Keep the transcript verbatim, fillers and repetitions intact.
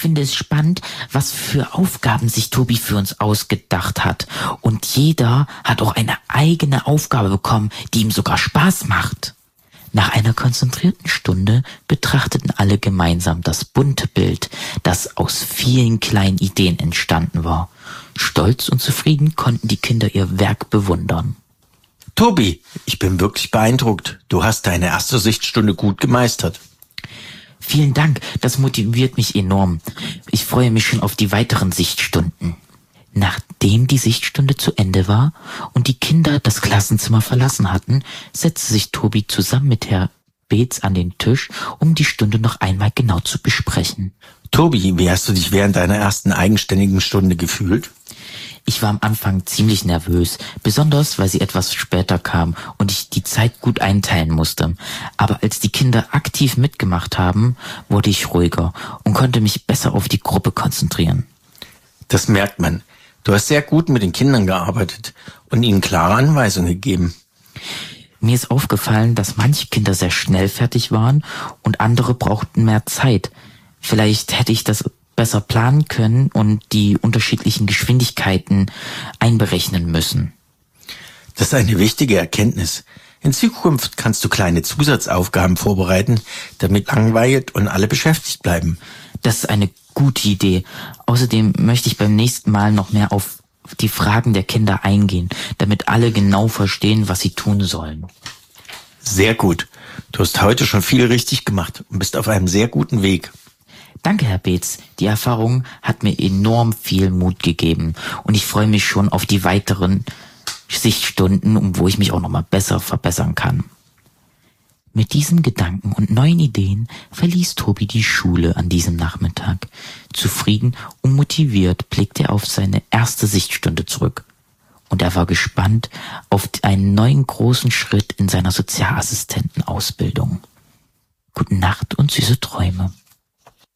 finde es spannend, was für Aufgaben sich Tobi für uns ausgedacht hat. Und jeder hat auch eine eigene Aufgabe bekommen, die ihm sogar Spaß macht. Nach einer konzentrierten Stunde betrachteten alle gemeinsam das bunte Bild, das aus vielen kleinen Ideen entstanden war. Stolz und zufrieden konnten die Kinder ihr Werk bewundern. Tobi, ich bin wirklich beeindruckt. Du hast deine erste Sichtstunde gut gemeistert. Vielen Dank, das motiviert mich enorm. Ich freue mich schon auf die weiteren Sichtstunden. Nachdem die Sichtstunde zu Ende war und die Kinder das Klassenzimmer verlassen hatten, setzte sich Tobi zusammen mit Herr Beetz an den Tisch, um die Stunde noch einmal genau zu besprechen. Tobi, wie hast du dich während deiner ersten eigenständigen Stunde gefühlt? Ich war am Anfang ziemlich nervös, besonders weil sie etwas später kam und ich die Zeit gut einteilen musste. Aber als die Kinder aktiv mitgemacht haben, wurde ich ruhiger und konnte mich besser auf die Gruppe konzentrieren. Das merkt man. Du hast sehr gut mit den Kindern gearbeitet und ihnen klare Anweisungen gegeben. Mir ist aufgefallen, dass manche Kinder sehr schnell fertig waren und andere brauchten mehr Zeit. Vielleicht hätte ich das besser planen können und die unterschiedlichen Geschwindigkeiten einberechnen müssen. Das ist eine wichtige Erkenntnis. In Zukunft kannst du kleine Zusatzaufgaben vorbereiten, damit langweilt und alle beschäftigt bleiben. Das ist eine gute Idee. Außerdem möchte ich beim nächsten Mal noch mehr auf die Fragen der Kinder eingehen, damit alle genau verstehen, was sie tun sollen. Sehr gut. Du hast heute schon viel richtig gemacht und bist auf einem sehr guten Weg. Danke, Herr Beetz. Die Erfahrung hat mir enorm viel Mut gegeben und ich freue mich schon auf die weiteren Sichtstunden, um wo ich mich auch noch mal besser verbessern kann. Mit diesen Gedanken und neuen Ideen verließ Tobi die Schule an diesem Nachmittag. Zufrieden und motiviert blickte er auf seine erste Sichtstunde zurück. Und er war gespannt auf einen neuen großen Schritt in seiner Sozialassistentenausbildung. Gute Nacht und süße Träume.